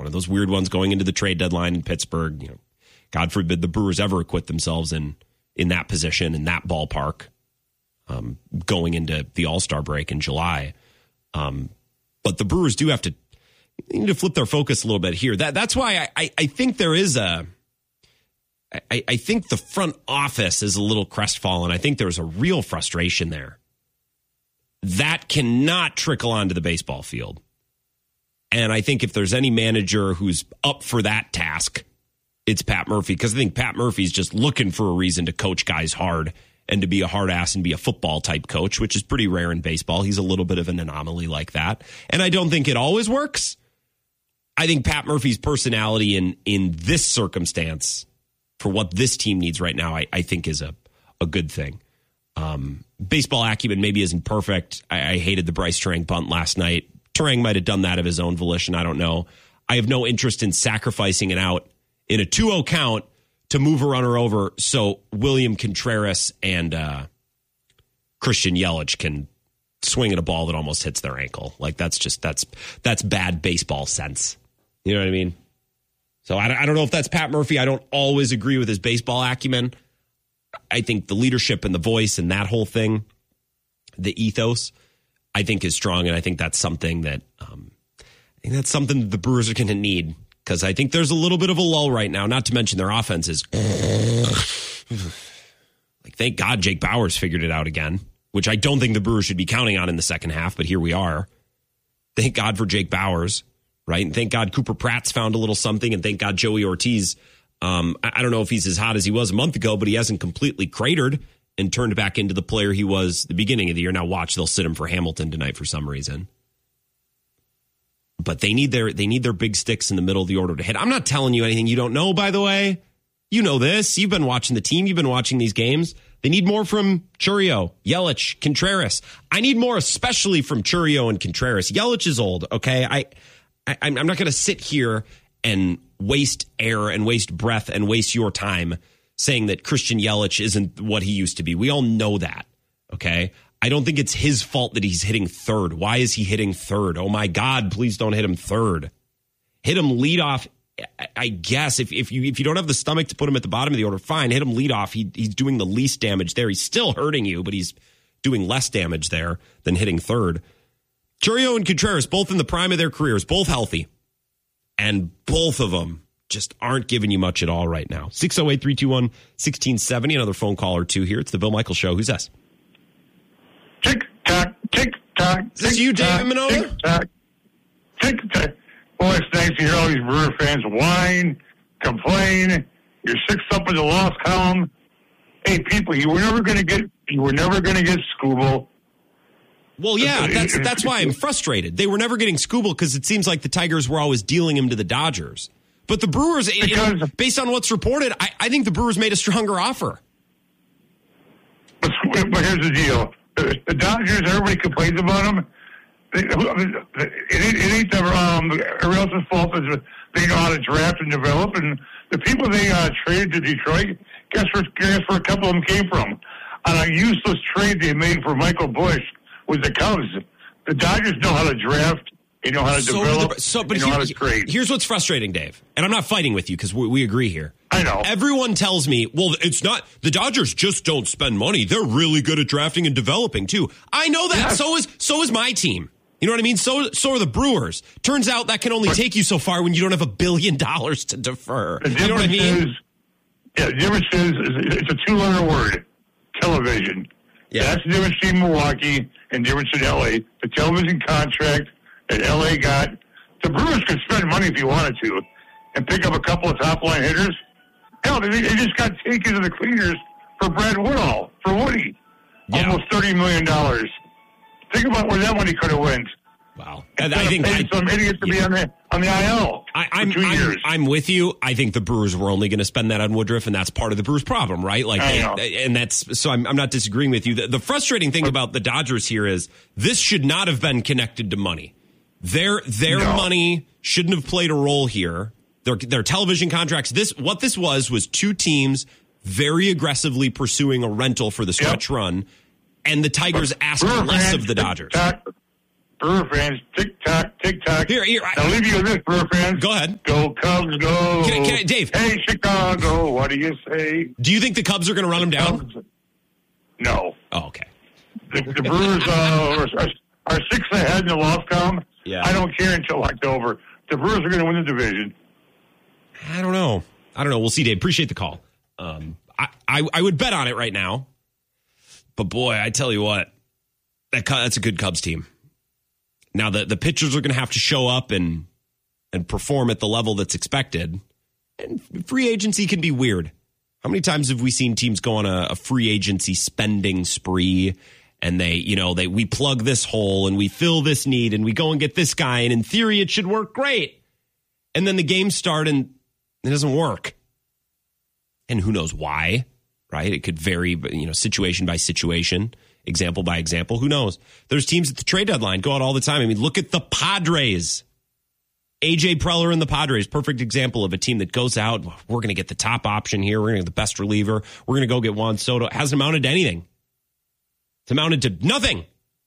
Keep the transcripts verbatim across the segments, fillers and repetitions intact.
one of those weird ones going into the trade deadline in Pittsburgh. You know, God forbid the Brewers ever acquit themselves in in that position, in that ballpark, um, going into the All-Star break in July. Um, but the Brewers do have to they need to flip their focus a little bit here. That that's why I, I, I think there is a I, I think the front office is a little crestfallen. I think there's a real frustration there. That cannot trickle onto the baseball field. And I think if there's any manager who's up for that task, it's Pat Murphy, because I think Pat Murphy's just looking for a reason to coach guys hard and to be a hard ass and be a football type coach, which is pretty rare in baseball. He's a little bit of an anomaly like that. And I don't think it always works. I think Pat Murphy's personality in, in this circumstance for what this team needs right now, I, I think is a, a good thing. Um, baseball acumen maybe isn't perfect. I, I hated the Bryce Turang bunt last night. Turang might have done that of his own volition. I don't know. I have no interest in sacrificing it out in a two oh count to move a runner over so William Contreras and uh, Christian Yelich can swing at a ball that almost hits their ankle. Like that's just, that's, that's bad baseball sense. You know what I mean? So I, I don't know if that's Pat Murphy. I don't always agree with his baseball acumen. I think the leadership and the voice and that whole thing, the ethos, I think is strong. And I think that's something that, um, I think that's something that the Brewers are going to need. Because I think there's a little bit of a lull right now, not to mention their offense is like, thank God Jake Bauers figured it out again, which I don't think the Brewers should be counting on in the second half, but here we are. Thank God for Jake Bauers, right? And thank God Cooper Pratt's found a little something, and thank God Joey Ortiz. Um, I don't know if he's as hot as he was a month ago, but he hasn't completely cratered and turned back into the player he was the beginning of the year. Now watch, they'll sit him for Hamilton tonight for some reason. But they need their they need their big sticks in the middle of the order to hit. I'm not telling you anything you don't know, by the way. You know this. You've been watching the team. You've been watching these games. They need more from Chourio, Yelich, Contreras. I need more especially from Chourio and Contreras. Yelich is old, okay? I, I, I'm not going to sit here and waste air and waste breath and waste your time saying that Christian Yelich isn't what he used to be. We all know that, okay? I don't think it's his fault that he's hitting third. Why is he hitting third? Oh, my God, please don't hit him third. Hit him lead off, I guess. If if you if you don't have the stomach to put him at the bottom of the order, fine, hit him lead off. He, he's doing the least damage there. He's still hurting you, but he's doing less damage there than hitting third. Chourio and Contreras, both in the prime of their careers, both healthy. And both of them just aren't giving you much at all right now. six oh eight, three two one, one six seven oh, another phone call or two here. It's the Bill Michaels Show. Who's this? Tick tock, tick tock. Is this you, David Manoa? Tick tock, tick tock. Well, it's nice to hear all these Brewer fans whine, complain. You're sixth up in the loss column. Hey, people, you were never going to get. You were never going to get Skubal. Well, yeah, that's that's why I'm frustrated. They were never getting Skubal because it seems like the Tigers were always dealing him to the Dodgers. But the Brewers, because, you know, based on what's reported, I, I think the Brewers made a stronger offer. But, but here's the deal. The Dodgers, everybody complains about them. It ain't, it ain't the, um, everybody else's fault that they know how to draft and develop. And the people they uh, traded to Detroit, guess where, guess where a couple of them came from? On a useless trade they made for Michael Busch with the Cubs. The Dodgers know how to draft. They know how to so develop. The, so, but they know here, how to trade. Here's what's frustrating, Dave. And I'm not fighting with you because we, we agree here. I know. Everyone tells me, well, it's not, the Dodgers just don't spend money. They're really good at drafting and developing, too. I know that. Yes. So is so is my team. You know what I mean? So so are the Brewers. Turns out that can only but, take you so far when you don't have a billion dollars to defer. The you know what I mean? Is, yeah, the difference is, is it's a two-letter word, television. Yeah. That's the difference between Milwaukee and the difference in L A. The television contract that L A got. The Brewers could spend money if you wanted to and pick up a couple of top-line hitters. Hell, they, they just got taken to the cleaners for Brad Woodall, for Woody. Yeah. Almost thirty million dollars. Think about where that money could have went. Wow. I, I think I, some idiots to yeah. be on the on the I L I, I'm, for two I'm, years. I'm with you. I think the Brewers were only going to spend that on Woodruff, and that's part of the Brewers' problem, right? Like, and, and that's so. I'm, I'm not disagreeing with you. The, the frustrating thing about the Dodgers here is this should not have been connected to money. Their their no. money shouldn't have played a role here. Their their television contracts. This what this was was two teams very aggressively pursuing a rental for the stretch yep. run. And the Tigers asked less of the Dodgers. Brewer fans, tick-tock, tick-tock. Here, here. I'll leave you with this, Brewer fans. Go ahead. Go Cubs, go. Can, can I, Dave. Hey, Chicago, what do you say? Do you think the Cubs are going to run them down? No. Oh, okay. The, the Brewers uh, are, are six ahead in the loss column. Yeah. I don't care until October. The Brewers are going to win the division. I don't know. I don't know. We'll see, Dave. Appreciate the call. Um, I, I, I would bet on it right now. But, boy, I tell you what, that that's a good Cubs team. Now, the, the pitchers are going to have to show up and and perform at the level that's expected. And free agency can be weird. How many times have we seen teams go on a, a free agency spending spree and they, you know, they we plug this hole and we fill this need and we go and get this guy and in theory it should work great. And then the games start and it doesn't work. And who knows why, right? It could vary, you know, situation by situation. Example by example, who knows? There's teams at the trade deadline go out all the time. I mean, look at the Padres. A J Preller and the Padres, perfect example of a team that goes out. We're going to get the top option here. We're going to get the best reliever. We're going to go get Juan Soto. It hasn't amounted to anything. It's amounted to nothing.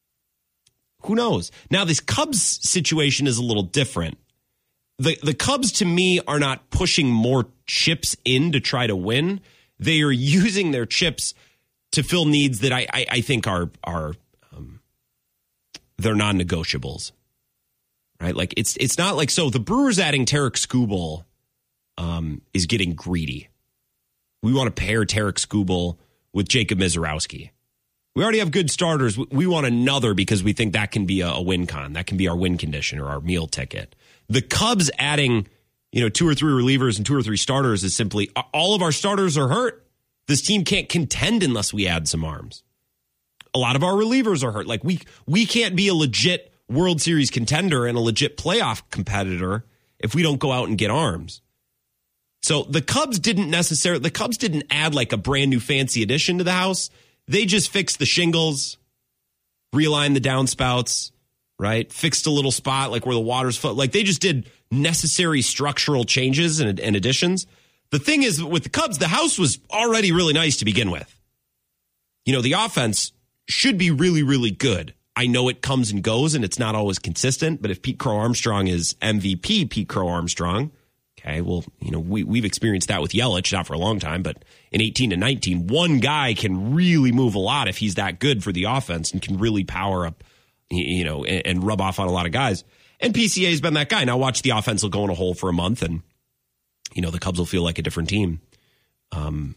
Who knows? Now, this Cubs situation is a little different. The, the Cubs, to me, are not pushing more chips in to try to win. They are using their chips to fill needs that I, I, I think are are um, they're non-negotiables, right? Like it's it's not like so the Brewers adding Tarek Skubal um, is getting greedy. We want to pair Tarek Skubal with Jacob Misiorowski. We already have good starters. We want another because we think that can be a, a win con. That can be our win condition or our meal ticket. The Cubs adding, you know, two or three relievers and two or three starters is simply all of our starters are hurt. This team can't contend unless we add some arms. A lot of our relievers are hurt. Like we we can't be a legit World Series contender and a legit playoff competitor if we don't go out and get arms. So the Cubs didn't necessarily the Cubs didn't add like a brand new fancy addition to the house. They just fixed the shingles, realigned the downspouts, right? Fixed a little spot like where the water's flow. Like they just did necessary structural changes and, and additions. The thing is, with the Cubs, the house was already really nice to begin with. You know, the offense should be really, really good. I know it comes and goes, and it's not always consistent, but if Pete Crow Armstrong is M V P Pete Crow Armstrong, okay, well, you know, we, we've experienced that with Yelich, not for a long time, but in eighteen to nineteen, one guy can really move a lot if he's that good for the offense and can really power up, you know, and, and rub off on a lot of guys. And P C A has been that guy. Now watch the offense will go in a hole for a month, and you know, the Cubs will feel like a different team. Um,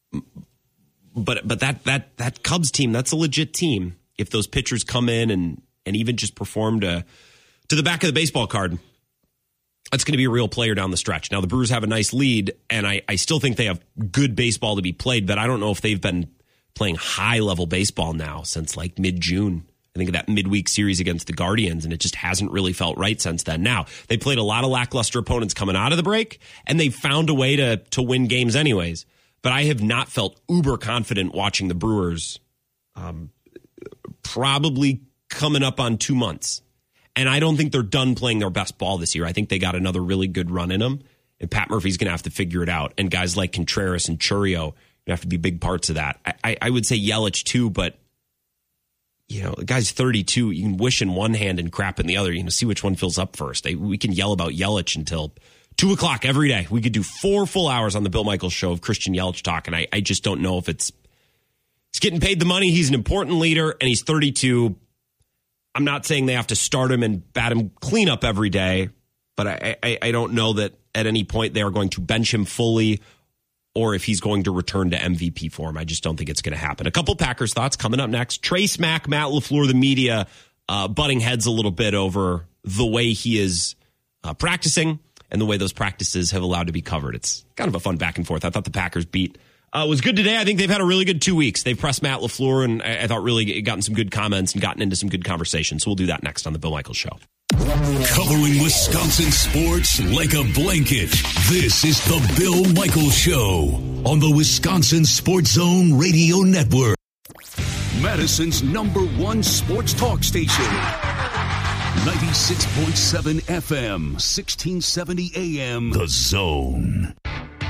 but but that that that Cubs team, that's a legit team. If those pitchers come in and and even just perform to, to the back of the baseball card, that's going to be a real player down the stretch. Now, the Brewers have a nice lead, and I, I still think they have good baseball to be played, but I don't know if they've been playing high-level baseball now since like mid-June. I think of that midweek series against the Guardians, and it just hasn't really felt right since then. Now, they played a lot of lackluster opponents coming out of the break, and they found a way to to win games anyways. But I have not felt uber confident watching the Brewers um, probably coming up on two months. And I don't think they're done playing their best ball this year. I think they got another really good run in them, and Pat Murphy's going to have to figure it out. And guys like Contreras and Churio have to be big parts of that. I, I, I would say Yelich too, but you know, the guy's thirty-two. You can wish in one hand and crap in the other. You know, see which one fills up first. They, we can yell about Yelich until two o'clock every day. We could do four full hours on the Bill Michaels show of Christian Yelich talk, and I, I just don't know if it's he's getting paid the money. He's an important leader, and he's thirty-two. I'm not saying they have to start him and bat him clean up every day, but I, I, I don't know that at any point they are going to bench him fully, or if he's going to return to M V P form. I just don't think it's going to happen. A couple Packers thoughts coming up next. Trace Mack, Matt LaFleur, the media uh, butting heads a little bit over the way he is uh, practicing and the way those practices have allowed to be covered. It's kind of a fun back and forth. I thought the Packers beat uh, was good today. I think they've had a really good two weeks. They've pressed Matt LaFleur, and I, I thought really gotten some good comments and gotten into some good conversations. So we'll do that next on the Bill Michaels Show. Covering Wisconsin sports like a blanket. This is the Bill Michaels Show on the Wisconsin Sports Zone Radio Network. Madison's number one sports talk station. ninety-six point seven F M, sixteen seventy A M. The Zone.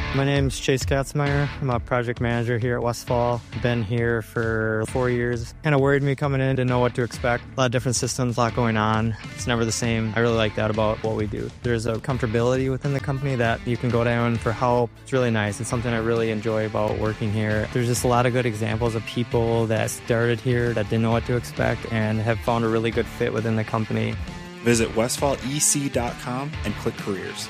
My name's Chase Katzmeyer. I'm a project manager here at Westfall. Been here for four years. Kind of worried me coming in, didn't know what to expect. A lot of different systems, a lot going on. It's never the same. I really like that about what we do. There's a comfortability within the company that you can go down for help. It's really nice. It's something I really enjoy about working here. There's just a lot of good examples of people that started here that didn't know what to expect and have found a really good fit within the company. Visit westfall e c dot com and click careers.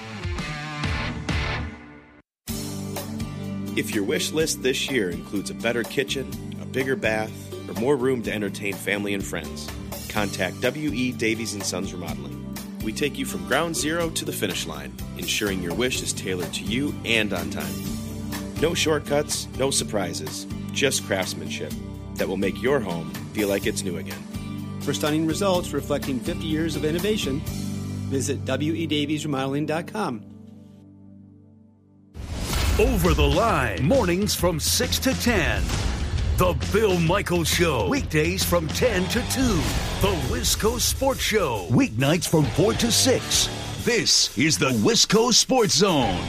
If your wish list this year includes a better kitchen, a bigger bath, or more room to entertain family and friends, contact W E. Davies and Sons Remodeling. We take you from ground zero to the finish line, ensuring your wish is tailored to you and on time. No shortcuts, no surprises, just craftsmanship that will make your home feel like it's new again. For stunning results reflecting fifty years of innovation, visit W E Davies Remodeling dot com. Over the Line, mornings from six to ten. The Bill Michaels Show, weekdays from ten to two. The Wisco Sports Show, weeknights from four to six. This is the Wisco Sports Zone.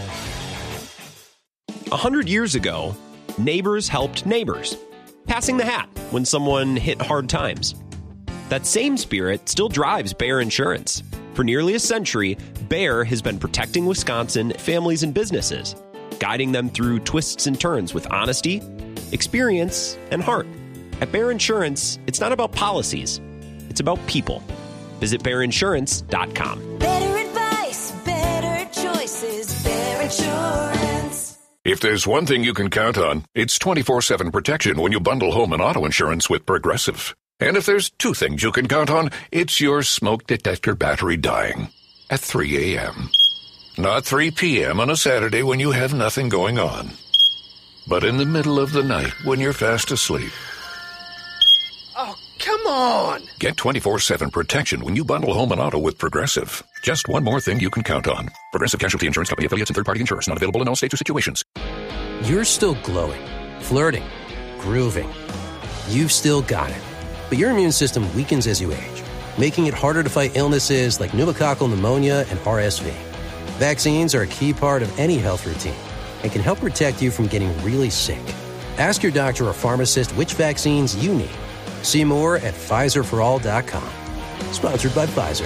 A hundred years ago, neighbors helped neighbors, passing the hat when someone hit hard times. That same spirit still drives Bear Insurance. For nearly a century, Bear has been protecting Wisconsin families and businesses, guiding them through twists and turns with honesty, experience, and heart. At Bear Insurance, it's not about policies, it's about people. Visit bear insurance dot com. Better advice, better choices, Bear Insurance. If there's one thing you can count on, it's twenty-four seven protection when you bundle home and auto insurance with Progressive. And if there's two things you can count on, it's your smoke detector battery dying at three a.m. Not three p.m. on a Saturday when you have nothing going on, but in the middle of the night when you're fast asleep. Oh, come on! Get twenty-four seven protection when you bundle home and auto with Progressive. Just one more thing you can count on. Progressive Casualty Insurance Company, affiliates, and third-party insurers. Not available in all states or situations. You're still glowing, flirting, grooving. You've still got it. But your immune system weakens as you age, making it harder to fight illnesses like pneumococcal pneumonia and R S V. Vaccines are a key part of any health routine and can help protect you from getting really sick. Ask your doctor or pharmacist which vaccines you need. See more at Pfizer for all dot com. Sponsored by Pfizer.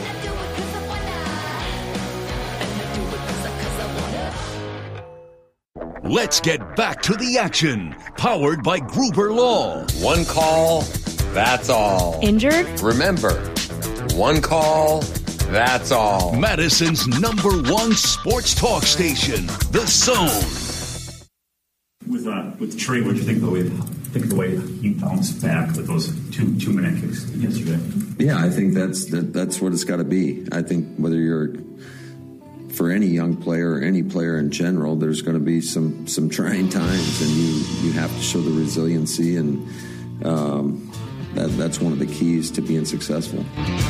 Let's get back to the action. Powered by Gruber Law. One call, that's all. Injured? Remember, one call, that's all. Madison's number one sports talk station, The Zone. With uh, with Trey, what do you think of the way think of the way he bounced back with those two two minute kicks yesterday? Yeah, I think that's that, that's what it's got to be. I think whether you're for any young player or any player in general, there's going to be some some trying times, and you you have to show the resiliency, and um, that that's one of the keys to being successful.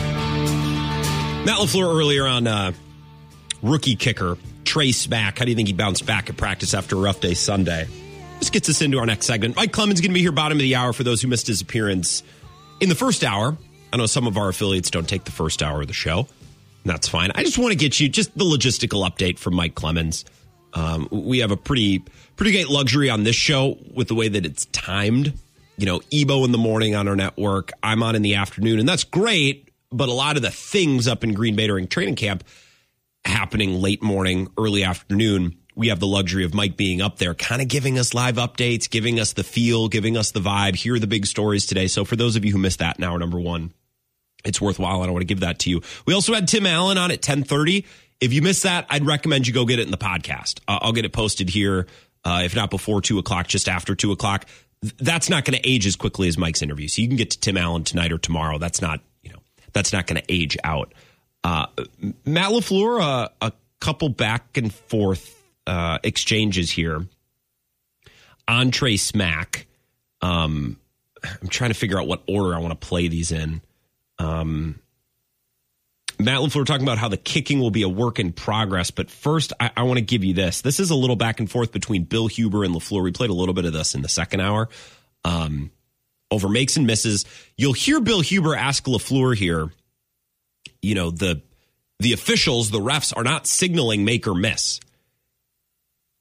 Matt LaFleur earlier on uh, rookie kicker Trey Smack. How do you think he bounced back at practice after a rough day Sunday? This gets us into our next segment. Mike Clemens going to be here bottom of the hour for those who missed his appearance in the first hour. I know some of our affiliates don't take the first hour of the show, and that's fine. I just want to get you just the logistical update from Mike Clemens. Um, we have a pretty pretty great luxury on this show with the way that it's timed. You know, Ebo in the morning on our network, I'm on in the afternoon, and that's great. But a lot of the things up in Green Bay during training camp happening late morning, early afternoon, we have the luxury of Mike being up there, kind of giving us live updates, giving us the feel, giving us the vibe. Here are the big stories today. So for those of you who missed that in hour number one, it's worthwhile, and I want to give that to you. We also had Tim Allen on at ten thirty. If you missed that, I'd recommend you go get it in the podcast. Uh, I'll get it posted here, uh, if not before two o'clock, just after two o'clock. That's not going to age as quickly as Mike's interview. So you can get to Tim Allen tonight or tomorrow. That's not, you know, that's not going to age out. Uh, Matt LaFleur, uh, a couple back and forth uh, exchanges here on Trey Smack. Um, I'm trying to figure out what order I want to play these in. Um, Matt LaFleur talking about how the kicking will be a work in progress. But first, I, I want to give you this. This is a little back and forth between Bill Huber and LaFleur. We played a little bit of this in the second hour um, over makes and misses. You'll hear Bill Huber ask LaFleur here, you know, the the officials, the refs, are not signaling make or miss.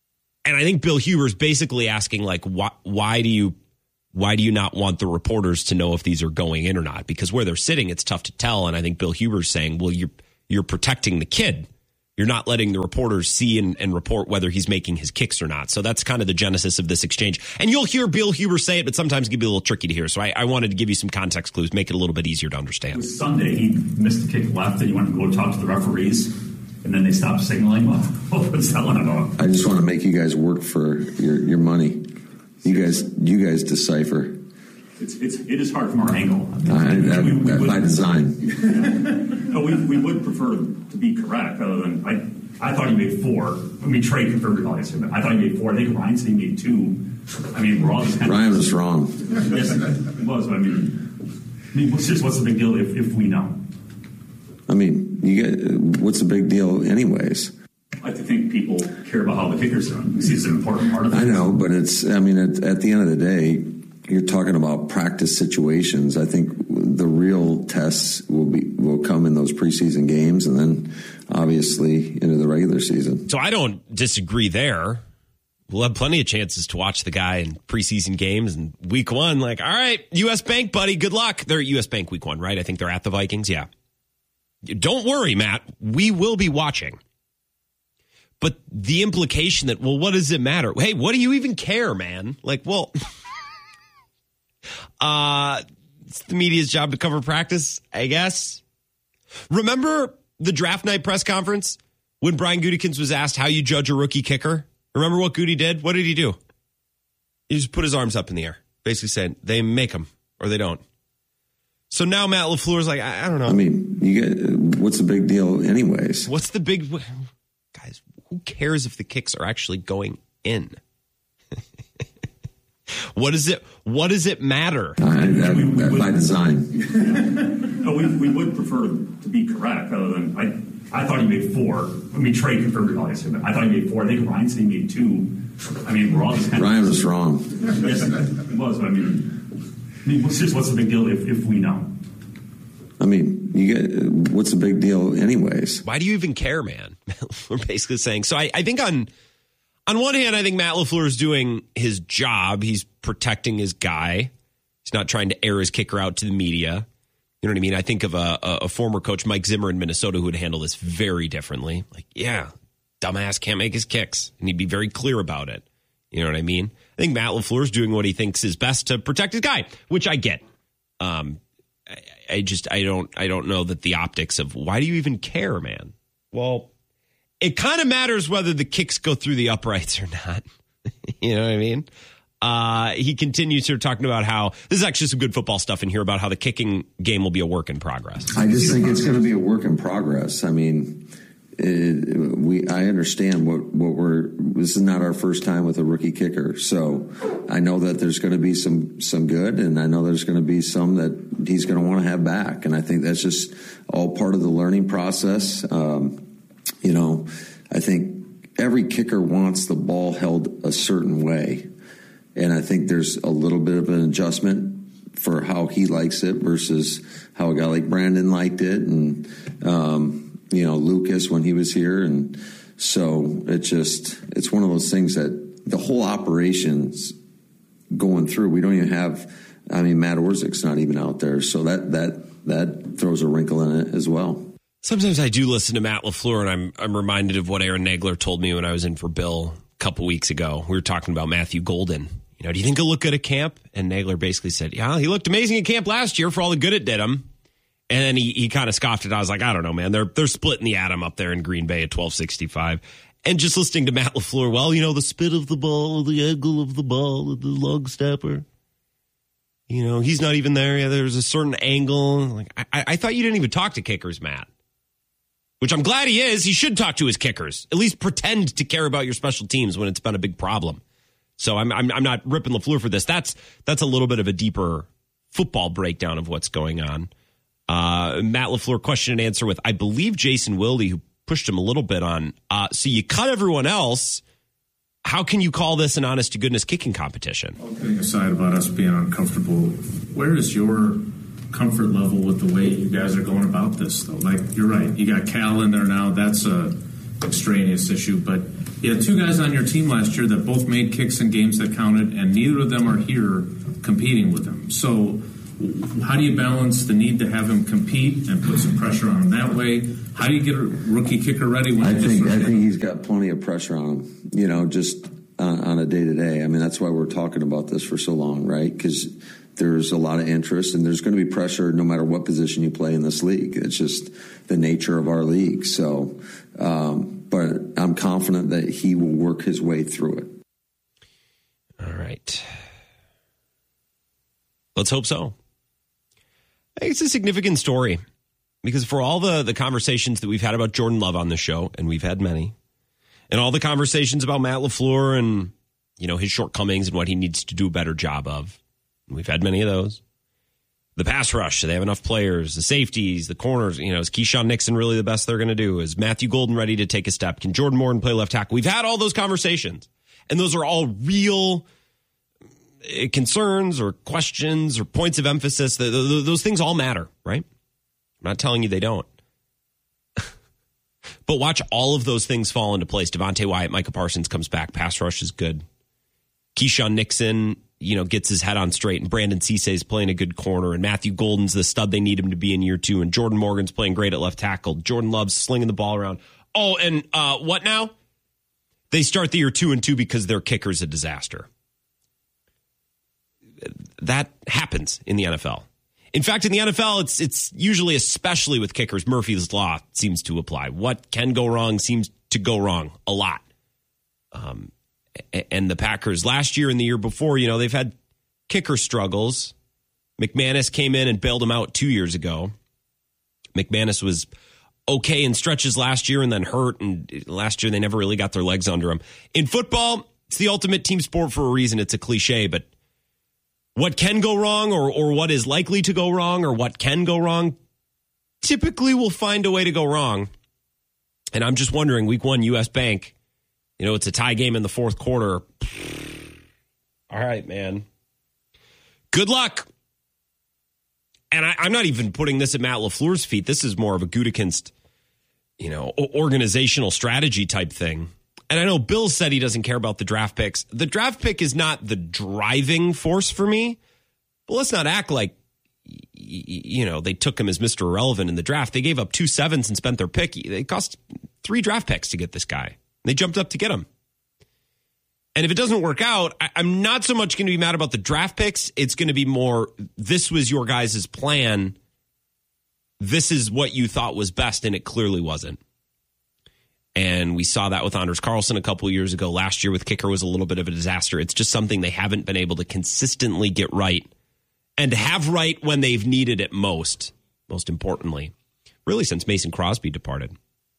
And I think Bill Huber's basically asking, like, why, why do you why do you not want the reporters to know if these are going in or not? Because where they're sitting, it's tough to tell. And I think Bill Huber's saying, well, you're, you're protecting the kid. You're not letting the reporters see and, and report whether he's making his kicks or not. So that's kind of the genesis of this exchange. And you'll hear Bill Huber say it, but sometimes it can be a little tricky to hear. So I, I wanted to give you some context clues, make it a little bit easier to understand. It was Sunday. He missed a kick left, and he went to go talk to the referees, and then they stopped signaling. Well, what's that one about? I just want to make you guys work for your, your money. You guys, you guys decipher. It's, it's, it is hard from our angle. I, I, we, we would, by design. no, we, we would prefer to be correct, other than I, I thought he made four. I mean, Trey confirmed it, obviously, but I thought he made four. I think Ryan said he made two. I mean, we're all just kind Ryan of, was wrong. Yes, it was. But I mean, I mean, what's, just, what's the big deal if, if we know? I mean, you get, what's the big deal, anyways? I like to think people care about how the kicker's doing. This is an important part of it. I know, but it's. I mean, at, at the end of the day, you're talking about practice situations. I think the real tests will be will come in those preseason games, and then obviously into the regular season. So I don't disagree there. We'll have plenty of chances to watch the guy in preseason games and week one. Like, all right, U S Bank, buddy, good luck. They're at U S Bank week one, right? I think they're at the Vikings. Yeah. Don't worry, Matt. We will be watching. But the implication that, well, what does it matter? Hey, what do you even care, man? Like, well, uh, it's the media's job to cover practice, I guess. Remember the draft night press conference when Brian Gutekunst was asked how you judge a rookie kicker? Remember what Goody did? What did he do? He just put his arms up in the air, basically saying they make them or they don't. So now Matt LaFleur's like, I, I don't know. I mean, you get, what's the big deal anyways? What's the big... Guys, who cares if the kicks are actually going in? What does it What does it matter? I, I, we, we would, by design. no, we, we would prefer to be correct, other than... I, I thought he made four. I mean, Trey confirmed it, obviously, but I thought he made four. I think Ryan said he made two. I mean, we're all just kind Ryan of... was wrong. Yes, it was, but I mean, I mean what's, just, what's the big deal if, if we know? I mean, you get, what's the big deal anyways? Why do you even care, man? We're basically saying. So I, I think on on one hand, I think Matt LaFleur is doing his job. He's protecting his guy. He's not trying to air his kicker out to the media. You know what I mean? I think of a, a, a former coach, Mike Zimmer in Minnesota, who would handle this very differently. Like, yeah, dumbass can't make his kicks. And he'd be very clear about it. You know what I mean? I think Matt LaFleur's doing what he thinks is best to protect his guy, which I get. Um, I, I just, I don't, I don't know that the optics of why do you even care, man? Well, it kind of matters whether the kicks go through the uprights or not. You know what I mean? Uh, he continues here talking about how this is actually some good football stuff in here about how the kicking game will be a work in progress. I just think it's going to be a work in progress. I mean, it, we I understand what, what we're this is not our first time with a rookie kicker. So I know that there's going to be some some good, and I know there's going to be some that he's going to want to have back. And I think that's just all part of the learning process. Um, you know, I think every kicker wants the ball held a certain way. And I think there's a little bit of an adjustment for how he likes it versus how a guy like Brandon liked it. And, um, you know, Lucas when he was here. And so it just, it's one of those things that the whole operation's going through. We don't even have, I mean, Matt Orzech's not even out there. So that, that, that throws a wrinkle in it as well. Sometimes I do listen to Matt LaFleur, and I'm I'm reminded of what Aaron Nagler told me when I was in for Bill a couple weeks ago. We were talking about Matthew Golden. You know, do you think he'll look good at camp? And Nagler basically said, yeah, he looked amazing at camp last year for all the good it did him. And then he he kind of scoffed it. I was like, I don't know, man. They're they're splitting the atom up there in Green Bay at twelve sixty-five. And just listening to Matt LaFleur, well, you know, the spit of the ball, the angle of the ball, the log stepper. You know, he's not even there. Yeah, there's a certain angle. Like I, I thought you didn't even talk to kickers, Matt. Which I'm glad he is. He should talk to his kickers. At least pretend to care about your special teams when it's been a big problem. So I'm I'm, I'm not ripping LaFleur for this. That's that's a little bit of a deeper football breakdown of what's going on. Uh, Matt LaFleur question and answer with, I believe, Jason Wilde, who pushed him a little bit on. Uh, so you cut everyone else. How can you call this an honest-to-goodness kicking competition? Kidding aside about us being uncomfortable, where is your comfort level with the way you guys are going about this, though? Like, you're right. You got Cal in there now. That's a extraneous issue. But you had two guys on your team last year that both made kicks in games that counted, and neither of them are here competing with him. So how do you balance the need to have him compete and put some pressure on him that way? How do you get a rookie kicker ready? When I think I think he's got plenty of pressure on him, you know, just on, on a day-to-day. I mean, that's why we're talking about this for so long, right? Because there's a lot of interest, and there's going to be pressure no matter what position you play in this league. It's just the nature of our league. So, um, but I'm confident that he will work his way through it. All right. Let's hope so. I think it's a significant story because for all the, the conversations that we've had about Jordan Love on the show, and we've had many, and all the conversations about Matt LaFleur and, you know, his shortcomings and what he needs to do a better job of, and we've had many of those. The pass rush, do they have enough players? The safeties, the corners, you know, is Keyshawn Nixon really the best they're going to do? Is Matthew Golden ready to take a step? Can Jordan Morton play left tackle? We've had all those conversations, and those are all real concerns or questions or points of emphasis. The, the, those things all matter, right? I'm not telling you they don't. But watch all of those things fall into place. Devontae Wyatt, Micah Parsons comes back. Pass rush is good. Keyshawn Nixon, you know, gets his head on straight, and Brandon Cisse is playing a good corner, and Matthew Golden's the stud they need him to be in year two, and Jordan Morgan's playing great at left tackle. Jordan Love's slinging the ball around. Oh, and uh, what now? They start the year two and two because their kicker's a disaster. That happens in the N F L. In fact, in the N F L, it's it's usually, especially with kickers, Murphy's Law seems to apply. What can go wrong seems to go wrong a lot. Um, and the Packers last year and the year before, you know, they've had kicker struggles. McManus came in and bailed them out two years ago. McManus was okay in stretches last year and then hurt, and last year they never really got their legs under him. In football, it's the ultimate team sport for a reason. It's a cliche, but what can go wrong or or what is likely to go wrong or what can go wrong typically will find a way to go wrong. And I'm just wondering, week one, U S Bank, you know, it's a tie game in the fourth quarter. All right, man. Good luck. And I, I'm not even putting this at Matt LaFleur's feet. This is more of a Gutekunst, you know, organizational strategy type thing. And I know Bill said he doesn't care about the draft picks. The draft pick is not the driving force for me. But let's not act like, you know, they took him as Mister Irrelevant in the draft. They gave up two sevens and spent their pick. They cost three draft picks to get this guy. They jumped up to get him. And if it doesn't work out, I'm not so much going to be mad about the draft picks. It's going to be more, this was your guys' plan. This is what you thought was best, and it clearly wasn't. And we saw that with Anders Carlson a couple of years ago. Last year with kicker was a little bit of a disaster. It's just something they haven't been able to consistently get right and have right when they've needed it most, most importantly, really since Mason Crosby departed.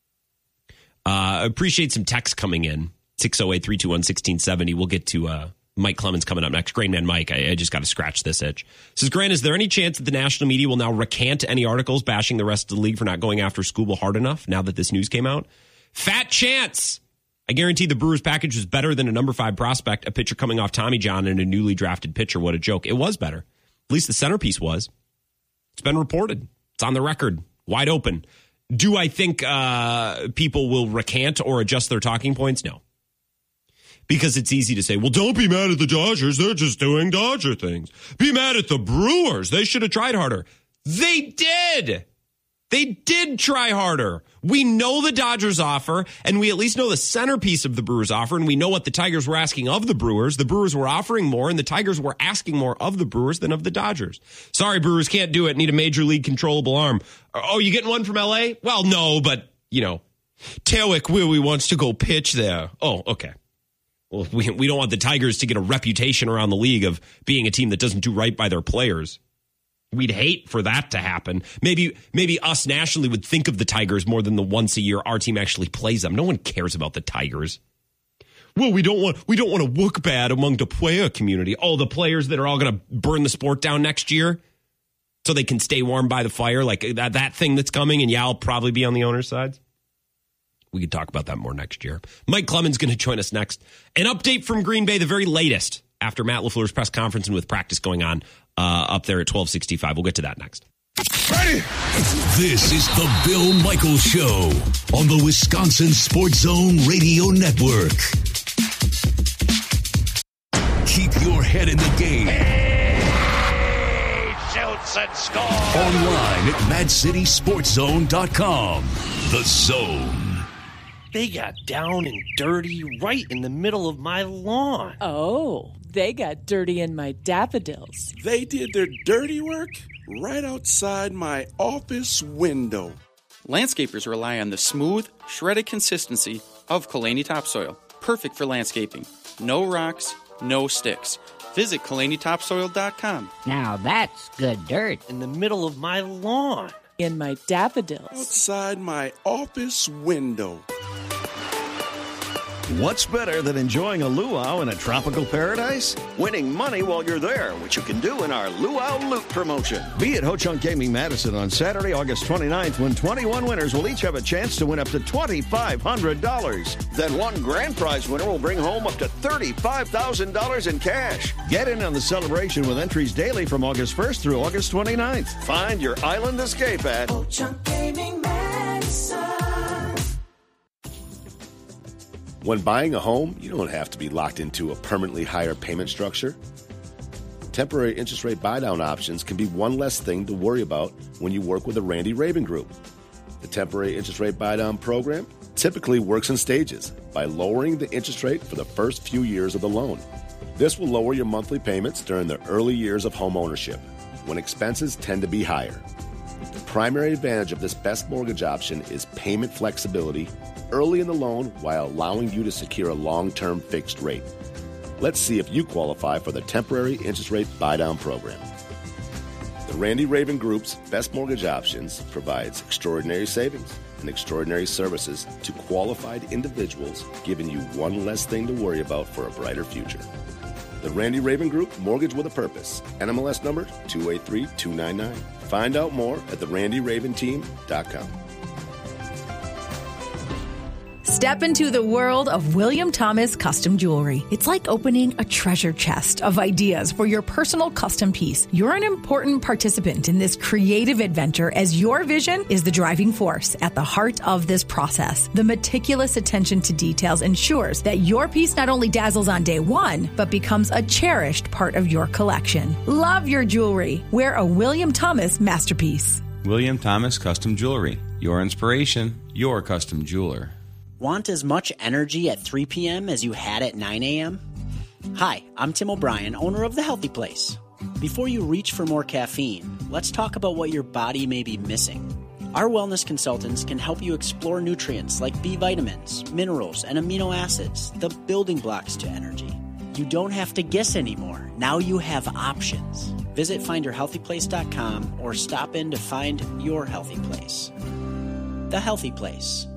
Uh, appreciate some text coming in. six oh eight, three two one, one six seven oh. We'll get to uh, Mike Clemens coming up next. Grain Man Mike, I, I just got to scratch this itch. Says, Grant, is there any chance that the national media will now recant any articles bashing the rest of the league for not going after Skubal hard enough now that this news came out? Fat chance. I guarantee the Brewers package was better than a number five prospect, a pitcher coming off Tommy John, and a newly drafted pitcher. What a joke. It was better. At least the centerpiece was. It's been reported. It's on the record. Wide open. Do I think uh, people will recant or adjust their talking points? No. Because it's easy to say, well, don't be mad at the Dodgers. They're just doing Dodger things. Be mad at the Brewers. They should have tried harder. They did. They did try harder. We know the Dodgers offer, and we at least know the centerpiece of the Brewers offer, and we know what the Tigers were asking of the Brewers. The Brewers were offering more, and the Tigers were asking more of the Brewers than of the Dodgers. Sorry, Brewers, can't do it. Need a major league controllable arm. Oh, you getting one from L A? Well, no, but, you know, Tawick Willie wants to go pitch there. Oh, okay. Well, we, we don't want the Tigers to get a reputation around the league of being a team that doesn't do right by their players. We'd hate for that to happen. Maybe maybe us nationally would think of the Tigers more than the once a year our team actually plays them. No one cares about the Tigers. Well, we don't want we don't want to look bad among the player community. Oh, the players that are all going to burn the sport down next year so they can stay warm by the fire, like that that thing that's coming, and yeah, I'll probably be on the owner's side. We could talk about that more next year. Mike Clemens going to join us next. An update from Green Bay, the very latest after Matt LaFleur's press conference and with practice going on uh, up there at twelve sixty-five. We'll get to that next. Ready? This is the Bill Michaels Show on the Wisconsin Sports Zone Radio Network. Keep your head in the game. He shoots and scores. Online at mad city sports zone dot com. The Zone. They got down and dirty right in the middle of my lawn. Oh, they got dirty in my daffodils. They did their dirty work right outside my office window. Landscapers rely on the smooth, shredded consistency of Kalani topsoil. Perfect for landscaping. No rocks, no sticks. Visit Kalani topsoil dot com. Now that's good dirt. In the middle of my lawn. In my daffodils. Outside my office window. What's better than enjoying a luau in a tropical paradise? Winning money while you're there, which you can do in our Luau Loot promotion. Be at Ho Chunk Gaming Madison on Saturday, August twenty-ninth, when twenty-one winners will each have a chance to win up to twenty-five hundred dollars. Then one grand prize winner will bring home up to thirty-five thousand dollars in cash. Get in on the celebration with entries daily from August first through August twenty-ninth. Find your island escape at Ho Chunk Gaming Madison. When buying a home, you don't have to be locked into a permanently higher payment structure. Temporary interest rate buy-down options can be one less thing to worry about when you work with the Randy Raven Group. The temporary interest rate buy-down program typically works in stages by lowering the interest rate for the first few years of the loan. This will lower your monthly payments during the early years of home ownership, when expenses tend to be higher. The primary advantage of this best mortgage option is payment flexibility early in the loan while allowing you to secure a long-term fixed rate. Let's see if you qualify for the temporary interest rate buy-down program. The Randy Raven Group's Best Mortgage Options provides extraordinary savings and extraordinary services to qualified individuals, giving you one less thing to worry about for a brighter future. The Randy Raven Group, Mortgage with a Purpose. N M L S number two eight three two nine nine. Find out more at the randy raven team dot com. Step into the world of William Thomas Custom Jewelry. It's like opening a treasure chest of ideas for your personal custom piece. You're an important participant in this creative adventure, as your vision is the driving force at the heart of this process. The meticulous attention to details ensures that your piece not only dazzles on day one, but becomes a cherished part of your collection. Love your jewelry. Wear a William Thomas masterpiece. William Thomas Custom Jewelry. Your inspiration, your custom jeweler. Want as much energy at three p.m. as you had at nine a.m.? Hi, I'm Tim O'Brien, owner of The Healthy Place. Before you reach for more caffeine, let's talk about what your body may be missing. Our wellness consultants can help you explore nutrients like B vitamins, minerals, and amino acids, the building blocks to energy. You don't have to guess anymore. Now you have options. Visit find your healthy place dot com or stop in to find your healthy place. The Healthy Place.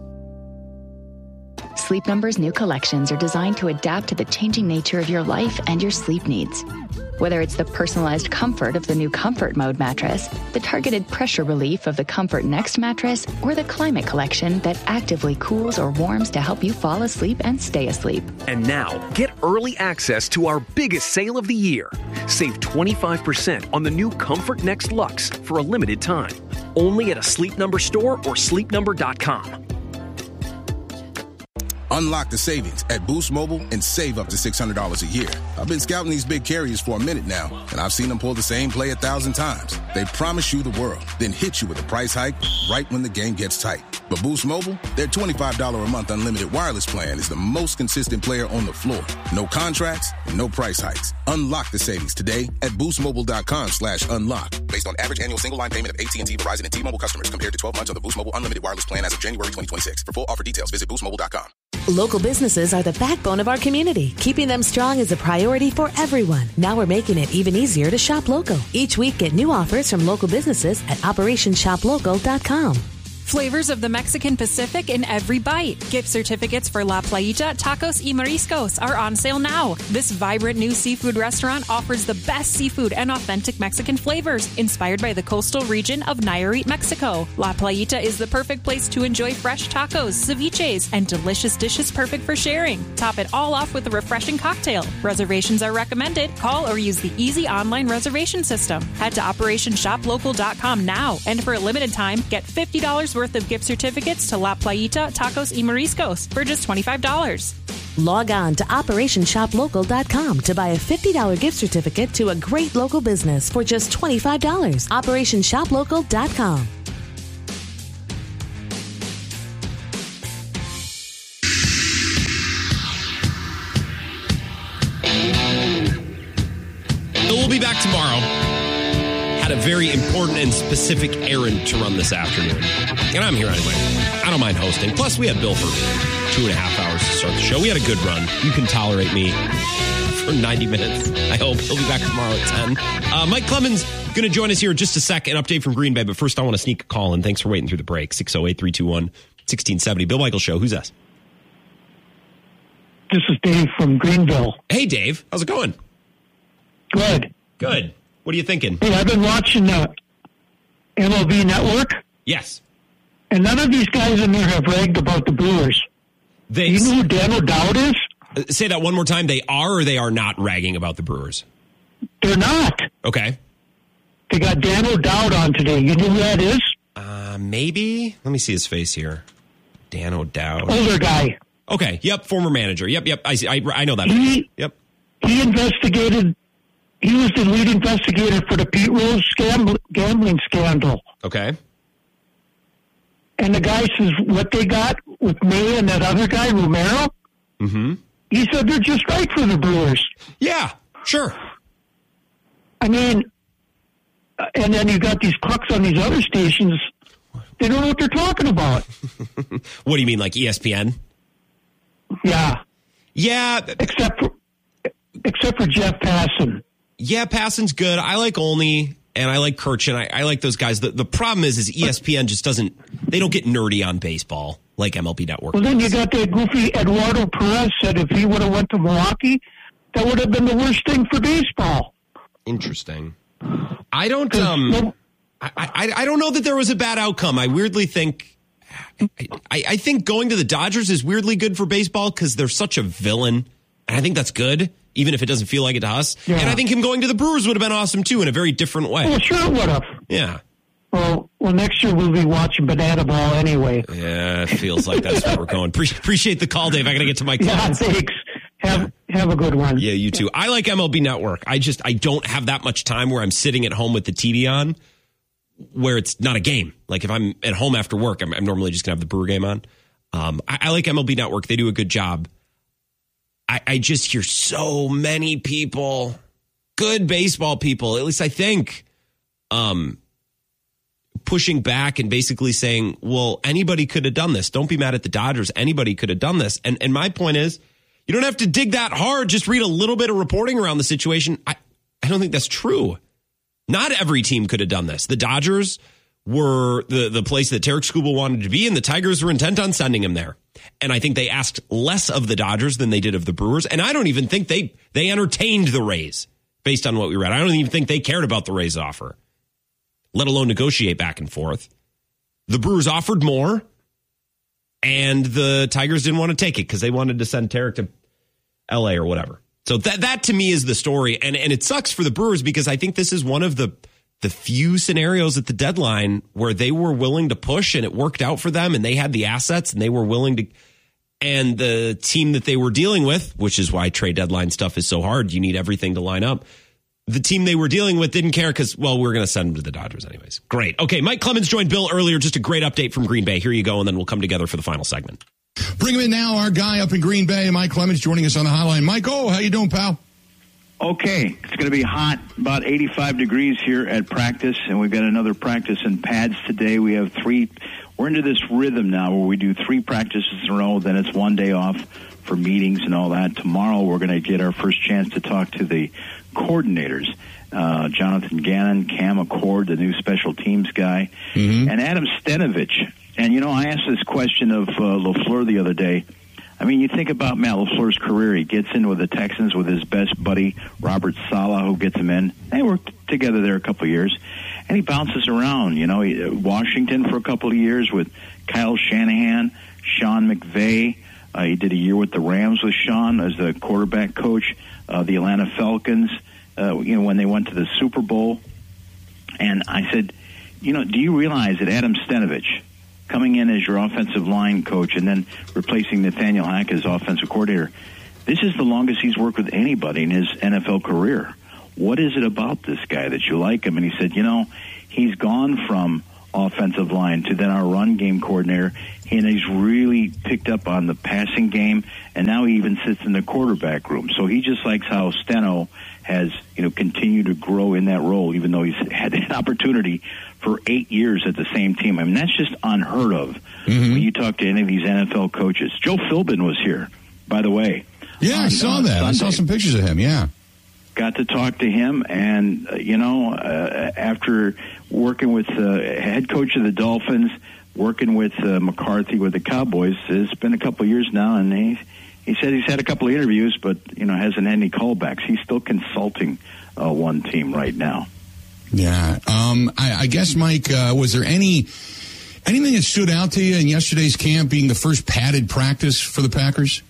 Sleep Number's new collections are designed to adapt to the changing nature of your life and your sleep needs. Whether it's the personalized comfort of the new Comfort Mode mattress, the targeted pressure relief of the Comfort Next mattress, or the Climate Collection that actively cools or warms to help you fall asleep and stay asleep. And now, get early access to our biggest sale of the year. Save twenty-five percent on the new Comfort Next Luxe for a limited time. Only at a Sleep Number store or sleep number dot com. Unlock the savings at Boost Mobile and save up to six hundred dollars a year. I've been scouting these big carriers for a minute now, and I've seen them pull the same play a thousand times. They promise you the world, then hit you with a price hike right when the game gets tight. But Boost Mobile, their twenty-five dollars a month unlimited wireless plan is the most consistent player on the floor. No contracts, no price hikes. Unlock the savings today at boostmobile.com slash unlock. Based on average annual single line payment of A T and T, Verizon, and T-Mobile customers compared to twelve months of the Boost Mobile unlimited wireless plan as of January twenty twenty-six. For full offer details, visit boost mobile dot com. Local businesses are the backbone of our community. Keeping them strong is a priority for everyone. Now we're making it even easier to shop local. Each week, get new offers from local businesses at operation shop local dot com. Flavors of the Mexican Pacific in every bite. Gift certificates for La Playita, Tacos y Mariscos are on sale now. This vibrant new seafood restaurant offers the best seafood and authentic Mexican flavors, inspired by the coastal region of Nayarit, Mexico. La Playita is the perfect place to enjoy fresh tacos, ceviches, and delicious dishes perfect for sharing. Top it all off with a refreshing cocktail. Reservations are recommended. Call or use the easy online reservation system. Head to operation shop local dot com now, and for a limited time, get fifty dollars worth of gift certificates to La Playita, Tacos y Mariscos for just twenty-five dollars. Log on to operation shop local dot com to buy a fifty dollars gift certificate to a great local business for just twenty-five dollars. operation shop local dot com. We'll be back tomorrow. Had a very important and specific errand to run this afternoon. And I'm here anyway. I don't mind hosting. Plus, we had Bill for two and a half hours to start the show. We had a good run. You can tolerate me for ninety minutes. I hope. He'll be back tomorrow at ten. Uh, Mike Clemens going to join us here in just a sec. An update from Green Bay. But first, I want to sneak a call in. Thanks for waiting through the break. six oh eight, three two one, one six seven oh. Bill Michaels Show. Who's this? This is Dave from Greenville. Hey, Dave. How's it going? Good. Good. What are you thinking? Hey, I've been watching the M L B Network. Yes. And none of these guys in there have bragged about the Brewers. They, you know who Dan O'Dowd is? Uh, say that one more time. They are or they are not ragging about the Brewers? They're not. Okay. They got Dan O'Dowd on today. You know who that is? Uh, maybe. Let me see his face here. Dan O'Dowd. Older guy. Okay. Yep. Former manager. Yep. Yep. I see. I, I know that. He, yep. He investigated. He was the lead investigator for the Pete Rose scam, gambling scandal. Okay. And the guy says what they got with May and that other guy, Romero, mm-hmm. he said they're just right for the Brewers. Yeah, sure. I mean, and then you got these crooks on these other stations. They don't know what they're talking about. What do you mean, like E S P N? Yeah. Yeah. Except for, except for Jeff Passan. Yeah, Passan's good. I like Olney and I like Kirchin. I, I like those guys. The, the problem is, is E S P N just doesn't, they don't get nerdy on baseball like M L B Network. Well, then you got that goofy Eduardo Perez said if he would have went to Milwaukee, that would have been the worst thing for baseball. Interesting. I don't, um, I, I, I don't know that there was a bad outcome. I weirdly think, I, I think going to the Dodgers is weirdly good for baseball because they're such a villain. And I think that's good, even if it doesn't feel like it to us. Yeah. And I think him going to the Brewers would have been awesome, too, in a very different way. Well, sure it would have. Yeah. Well, well, next year we'll be watching Banana Ball anyway. Yeah, it feels like that's where we're going. Pre- appreciate the call, Dave. I got to get to my clients. Yeah, thanks. Have, have a good one. Yeah, you too. I like M L B Network. I just, I don't have that much time where I'm sitting at home with the T V on, where it's not a game. Like if I'm at home after work, I'm, I'm normally just going to have the Brewer game on. Um, I, I like M L B Network. They do a good job. I, I just hear so many people, good baseball people, at least I think, um, pushing back and basically saying, well, anybody could have done this. Don't be mad at the Dodgers. Anybody could have done this. And and my point is, you don't have to dig that hard. Just read a little bit of reporting around the situation. I, I don't think that's true. Not every team could have done this. The Dodgers were the, the place that Tarek Skubal wanted to be, and the Tigers were intent on sending him there. And I think they asked less of the Dodgers than they did of the Brewers. And I don't even think they they entertained the Rays based on what we read. I don't even think they cared about the Rays offer, let alone negotiate back and forth. The Brewers offered more, and the Tigers didn't want to take it because they wanted to send Tarek to L A or whatever. So that that to me is the story. And, and it sucks for the Brewers because I think this is one of the the few scenarios at the deadline where they were willing to push and it worked out for them and they had the assets and they were willing to, and the team that they were dealing with, which is why trade deadline stuff is so hard. You need everything to line up. The team they were dealing with didn't care because, well, we're going to send them to the Dodgers anyways. Great. Okay. Mike Clemens joined Bill earlier. Just a great update from Green Bay. Here you go. And then we'll come together for the final segment. Bring him in now. Our guy up in Green Bay, Mike Clemens, joining us on the hotline. Mike, oh, how you doing, pal? Okay, it's going to be hot, about eighty-five degrees here at practice, and we've got another practice in pads today. We have three, we're into this rhythm now where we do three practices in a row, then it's one day off for meetings and all that. Tomorrow we're going to get our first chance to talk to the coordinators, uh, Jonathan Gannon, Cam Accord, the new special teams guy, mm-hmm. and Adam Stenovich. And, you know, I asked this question of uh, LaFleur the other day. I mean, you think about Matt LaFleur's career. He gets in with the Texans with his best buddy, Robert Saleh, who gets him in. They worked together there a couple of years. And he bounces around, you know. He, Washington for a couple of years with Kyle Shanahan, Sean McVay. Uh, he did a year with the Rams with Sean as the quarterback coach. Uh, the Atlanta Falcons, uh, you know, when they went to the Super Bowl. And I said, you know, do you realize that Adam Stenavich, coming in as your offensive line coach and then replacing Nathaniel Hackett as offensive coordinator, this is the longest he's worked with anybody in his N F L career. What is it about this guy that you like him? And he said, you know, he's gone from offensive line to then our run game coordinator, and he's really picked up on the passing game, and now he even sits in the quarterback room. So he just likes how Steno has, you know, continued to grow in that role, even though he's had an opportunity for eight years at the same team. I mean, that's just unheard of mm-hmm. when you talk to any of these N F L coaches. Joe Philbin was here, by the way. Yeah, on, I saw that. Sunday. I saw some pictures of him, yeah. Got to talk to him, and, uh, you know, uh, after working with the uh, head coach of the Dolphins, working with uh, McCarthy with the Cowboys, it's been a couple of years now, and he, he said he's had a couple of interviews, but, you know, hasn't had any callbacks. He's still consulting uh, one team right now. Yeah. Um, I, I guess, Mike, uh, was there any anything that stood out to you in yesterday's camp being the first padded practice for the Packers?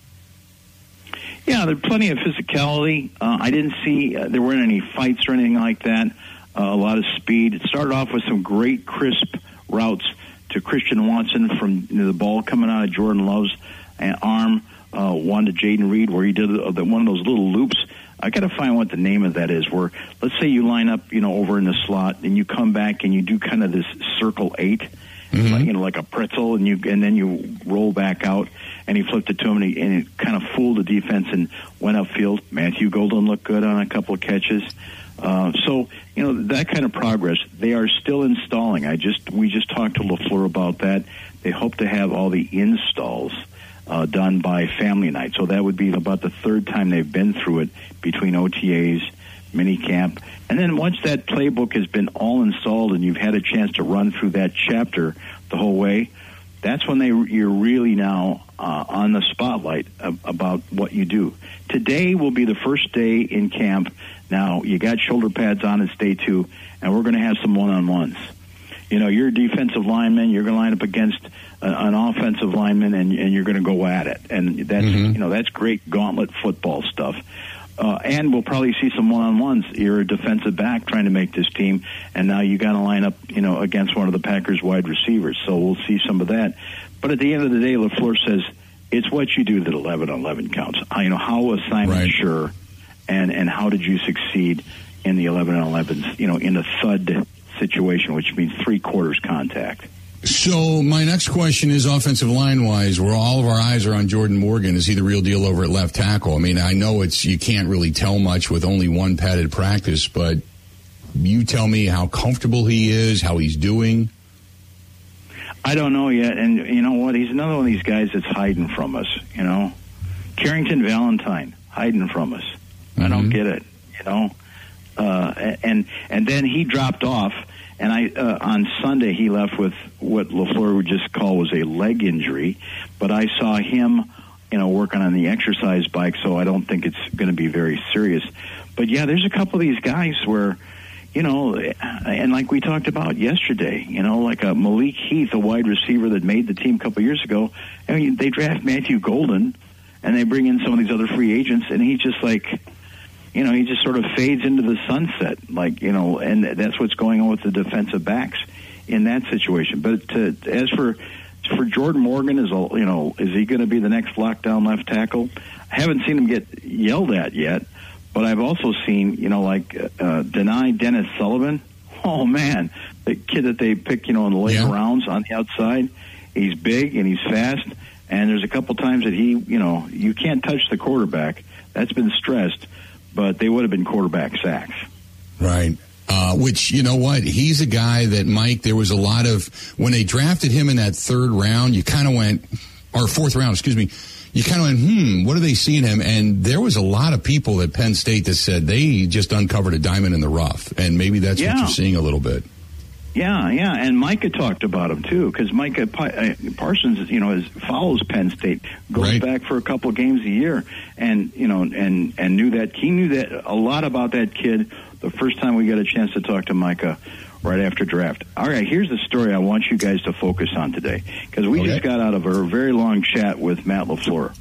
Yeah, there's plenty of physicality. Uh, I didn't see uh, there weren't any fights or anything like that. Uh, a lot of speed. It started off with some great crisp routes to Christian Watson from you know, the ball coming out of Jordan Love's uh, arm. Uh, one to Jaden Reed where he did uh, the, one of those little loops. I got to find what the name of that is. Where let's say you line up, you know, over in the slot, and you come back and you do kind of this circle eight, mm-hmm. like, you know, like a pretzel, and you and then you roll back out. And he flipped it to him, and he, and he kind of fooled the defense and went upfield. Matthew Golden looked good on a couple of catches. Uh, so, you know, that kind of progress, they are still installing. I just We just talked to LaFleur about that. They hope to have all the installs uh, done by family night. So that would be about the third time they've been through it between O T As, minicamp. And then once that playbook has been all installed and you've had a chance to run through that chapter the whole way, that's when they you're really now uh, on the spotlight of, about what you do. Today will be the first day in camp. Now, you got shoulder pads on, it's day two, and we're going to have some one-on-ones. You know, you're a defensive lineman, you're going to line up against a, an offensive lineman, and, and you're going to go at it. And that's, mm-hmm. you know, that's great gauntlet football stuff. Uh, and we'll probably see some one-on-ones. You're a defensive back trying to make this team, and now you got to line up, you know, against one of the Packers' wide receivers. So we'll see some of that. But at the end of the day, LaFleur says it's what you do that eleven on eleven counts. How, you know, how assignment right. sure, and and how did you succeed in the eleven on elevens? You know, in a thud situation, which means three quarters contact. So my next question is offensive line-wise, where all of our eyes are on Jordan Morgan. Is he the real deal over at left tackle? I mean, I know it's you can't really tell much with only one padded practice, but you tell me how comfortable he is, how he's doing. I don't know yet, and you know what? He's another one of these guys that's hiding from us, you know? Carrington Valentine, hiding from us. Mm-hmm. I don't get it, you know? Uh, and and then he dropped off. And I uh, on Sunday he left with what LaFleur would just call was a leg injury, but I saw him, you know, working on the exercise bike, so I don't think it's going to be very serious. But yeah, there's a couple of these guys where, you know, and like we talked about yesterday, you know, like a Malik Heath, a wide receiver that made the team a couple of years ago. I mean, they draft Matthew Golden, and they bring in some of these other free agents, and he's just like. You know, he just sort of fades into the sunset, like, you know, and that's what's going on with the defensive backs in that situation. But to, as for for Jordan Morgan, is you know, is he going to be the next lockdown left tackle? I haven't seen him get yelled at yet, but I've also seen, you know, like uh, Deni Dennis Sullivan. Oh, man, the kid that they pick, you know, in the later yeah. rounds on the outside. He's big and he's fast, and there's a couple times that he, you know, you can't touch the quarterback. That's been stressed. But they would have been quarterback sacks. Right. Uh, which, you know what, he's a guy that, Mike, there was a lot of, when they drafted him in that third round, you kind of went, or fourth round, excuse me, you kind of went, hmm, what are they seeing him? And there was a lot of people at Penn State that said they just uncovered a diamond in the rough. And maybe that's yeah. what you're seeing a little bit. Yeah, yeah, and Micah talked about him too, because Micah Parsons, you know, is, follows Penn State, goes right. back for a couple of games a year, and you know, and and knew that he knew that a lot about that kid the first time we got a chance to talk to Micah right after draft. All right, here's the story I want you guys to focus on today, because we okay. just got out of a very long chat with Matt LaFleur.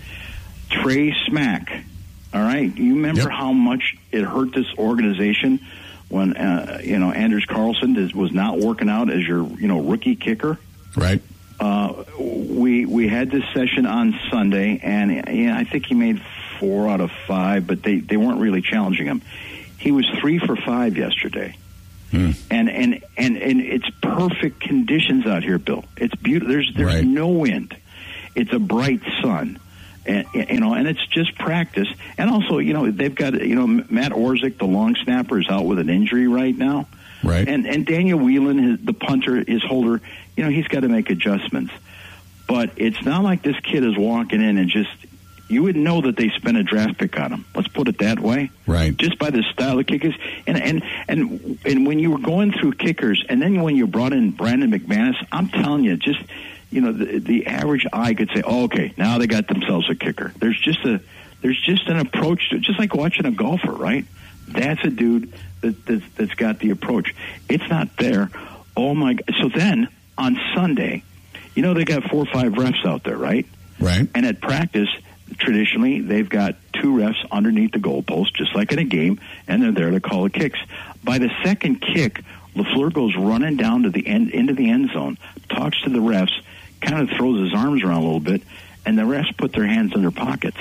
Trey Smack, all right, you remember yep. how much it hurt this organization when uh, you know Anders Carlson is, was not working out as your you know rookie kicker, right? Uh, we we had this session on Sunday, and yeah, I think he made four out of five, but they, they weren't really challenging him. He was three for five yesterday, hmm. and, and and and it's perfect conditions out here, Bill. It's beautiful. There's there's right. no wind. It's a bright sun. And, you know, and it's just practice. And also, you know, they've got, you know, Matt Orzik, the long snapper, is out with an injury right now. Right. And and Daniel Whelan, his, the punter, his holder, you know, he's got to make adjustments. But it's not like this kid is walking in and just, you would know that they spent a draft pick on him. Let's put it that way. Right. Just by the style of kickers. And, and, and, and when you were going through kickers, and then when you brought in Brandon McManus, I'm telling you, just... You know, the, the average eye could say, oh, okay, now they got themselves a kicker. There's just a, there's just an approach to, just like watching a golfer, right? That's a dude that, that's, that's got the approach. It's not there. Oh my God! So then on Sunday, you know, they got four or five refs out there, right? Right. And at practice, traditionally, they've got two refs underneath the goalpost, just like in a game, and they're there to call the kicks. By the second kick, LaFleur goes running down to the end, into the end zone, talks to the refs, kind of throws his arms around a little bit, and the refs put their hands in their pockets.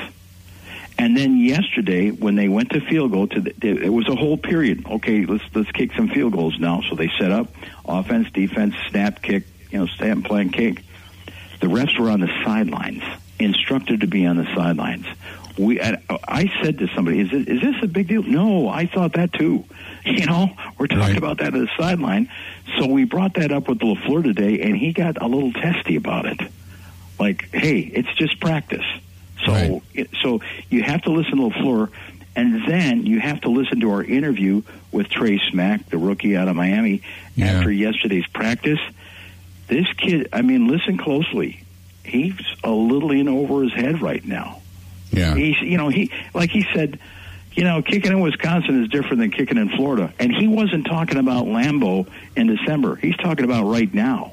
And then yesterday, when they went to field goal, to the, it was a whole period. Okay, let's let's kick some field goals now. So they set up offense, defense, snap, kick, you know, snap, play, and kick. The refs were on the sidelines, instructed to be on the sidelines. We, I, I said to somebody, "Is it, is this a big deal?" No, I thought that too. You know, we're talking right. about that at the sideline. So we brought that up with LaFleur today, and he got a little testy about it. Like, hey, it's just practice. So, right. so you have to listen to LaFleur, and then you have to listen to our interview with Trey Smack, the rookie out of Miami, yeah. after yesterday's practice. This kid, I mean, listen closely. He's a little in over his head right now. Yeah, he's, you know, he like he said, you know, kicking in Wisconsin is different than kicking in Florida, and he wasn't talking about Lambeau in December. He's talking about right now.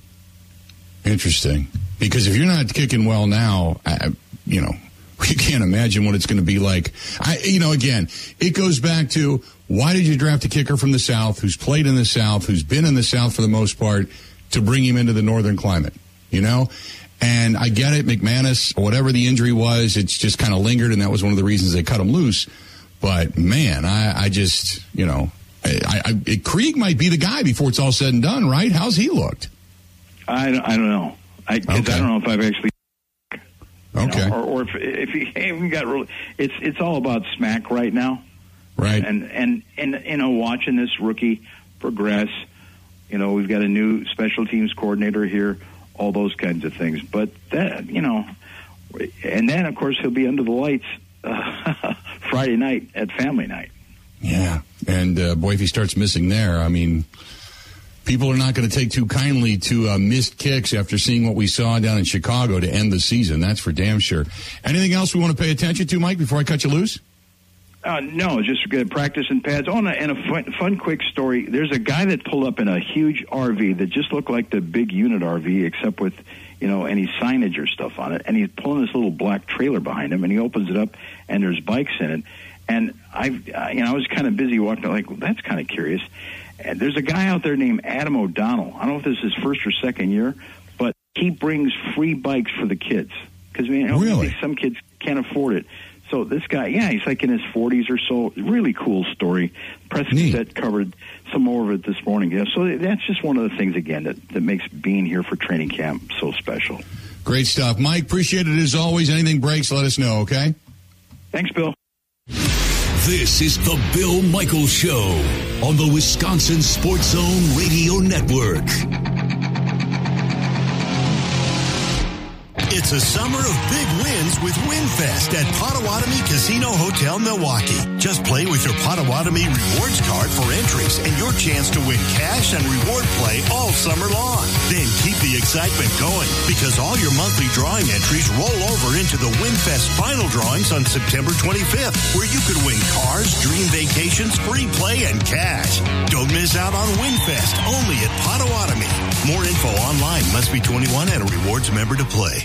Interesting, because if you're not kicking well now, I, you know, you can't imagine what it's going to be like. I, you know, again, it goes back to why did you draft a kicker from the South who's played in the South, who's been in the South for the most part, to bring him into the Northern climate? You know. And I get it, McManus, whatever the injury was, it's just kind of lingered, and that was one of the reasons they cut him loose. But, man, I, I just, you know, I, I, I, Krieg might be the guy before it's all said and done, right? How's he looked? I, I don't know. I, okay. I don't know if I've actually... Okay. Know, or, or if, if he even got really... It's, it's all about Smack right now. Right. And, and, and, you know, watching this rookie progress, you know, we've got a new special teams coordinator here, all those kinds of things. But that, you know, and then, of course, he'll be under the lights uh, Friday night at family night. Yeah. And, uh, boy, if he starts missing there, I mean, people are not going to take too kindly to uh, missed kicks after seeing what we saw down in Chicago to end the season. That's for damn sure. Anything else we want to pay attention to, Mike, before I cut you loose? Uh, no, just good practice in pads. Oh, and a fun, fun, quick story. There's a guy that pulled up in a huge R V that just looked like the big unit R V, except with, you know, any signage or stuff on it. And he's pulling this little black trailer behind him, and he opens it up, and there's bikes in it. And I, uh, you know, I was kind of busy walking, like, well, that's kind of curious. And there's a guy out there named Adam O'Donnell. I don't know if this is his first or second year, but he brings free bikes for the kids because, you know, really? some kids can't afford it. So this guy, yeah, he's like in his forties or so. Really cool story. Press Gazette covered some more of it this morning. Yeah, so that's just one of the things, again, that, that makes being here for training camp so special. Great stuff. Mike, appreciate it as always. Anything breaks, let us know, okay? Thanks, Bill. This is the Bill Michaels Show on the Wisconsin Sports Zone Radio Network. It's It's a summer of big wins with WinFest at Potawatomi Casino Hotel, Milwaukee. Just play with your Potawatomi Rewards card for entries and your chance to win cash and reward play all summer long. Then keep the excitement going because all your monthly drawing entries roll over into the WinFest final drawings on September twenty-fifth, where you could win cars, dream vacations, free play, and cash. Don't miss out on WinFest only at Potawatomi. More info online. Must be twenty-one and a rewards member to play.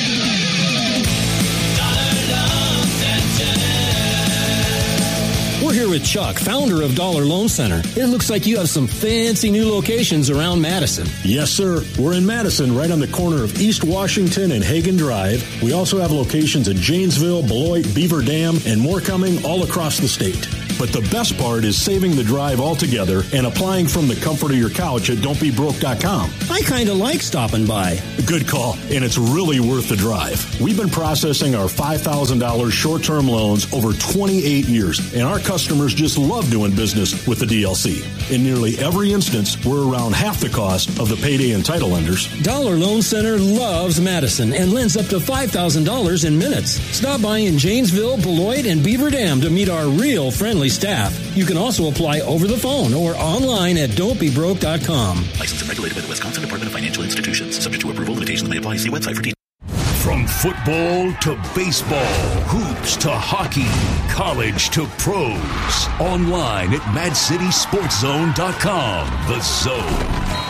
We're here with Chuck, founder of Dollar Loan Center. It looks like you have some fancy new locations around Madison. Yes, sir. We're in Madison, right on the corner of East Washington and Hagen Drive. We also have locations in Janesville, Beloit, Beaver Dam, and more coming all across the state. But the best part is saving the drive altogether and applying from the comfort of your couch at don't be broke dot com. I kind of like stopping by. Good call, and it's really worth the drive. We've been processing our five thousand dollars short-term loans over twenty-eight years, and our customers just love doing business with the D L C. In nearly every instance, we're around half the cost of the payday and title lenders. Dollar Loan Center loves Madison and lends up to five thousand dollars in minutes. Stop by in Janesville, Beloit, and Beaver Dam to meet our real friendly staff. You can also apply over the phone or online at don't be broke dot com. Licensed and regulated by the Wisconsin Department of Financial Institutions. Subject to approval. Limitations may apply. See website for details. From football to baseball, hoops to hockey, college to pros. Online at mad city sports zone dot com. The Zone.